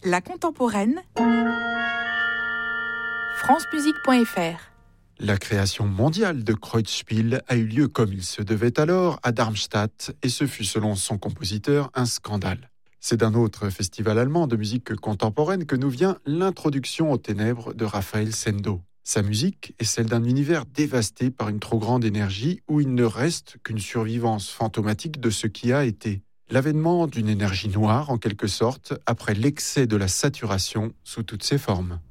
La contemporaine, francemusique.fr. La création mondiale de Kreuzspiel a eu lieu comme il se devait alors à Darmstadt et ce fut selon son compositeur un scandale. C'est d'un autre festival allemand de musique contemporaine que nous vient l'introduction aux ténèbres de Raphaël Sendo. Sa musique est celle d'un univers dévasté par une trop grande énergie où il ne reste qu'une survivance fantomatique de ce qui a été. L'avènement d'une énergie noire en quelque sorte après l'excès de la saturation sous toutes ses formes.